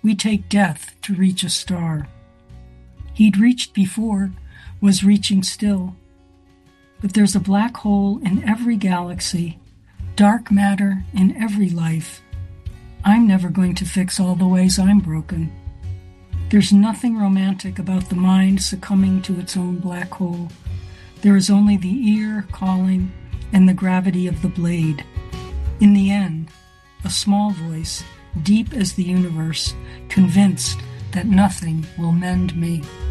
We take death to reach a star. He'd reached before, was reaching still. But there's a black hole in every galaxy, dark matter in every life. I'm never going to fix all the ways I'm broken. There's nothing romantic about the mind succumbing to its own black hole. There is only the ear calling and the gravity of the blade. In the end, a small voice, deep as the universe, convinced that nothing will mend me.